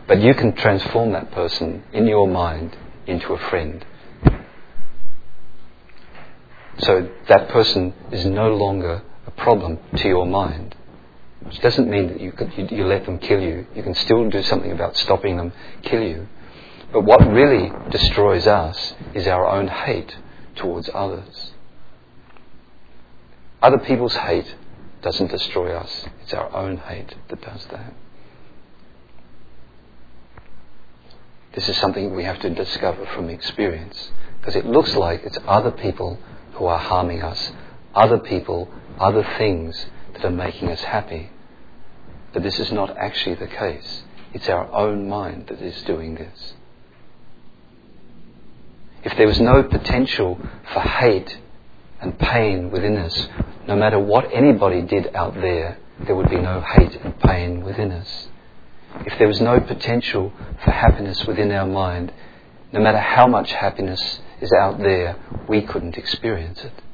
But you can transform that person in your mind into a friend. So that person is no longer a problem to your mind. Which doesn't mean that you let them kill you. You can still do something about stopping them kill you. But what really destroys us is our own hate towards others. Other people's hate doesn't destroy us. It's our own hate that does that. This is something we have to discover from experience, because it looks like it's other people who are harming us, other people, other things that are making us happy. But this is not actually the case. It's our own mind that is doing this. If there was no potential for hate and pain within us, no matter what anybody did out there, there would be no hate and pain within us. If there was no potential for happiness within our mind, no matter how much happiness is out there, we couldn't experience it.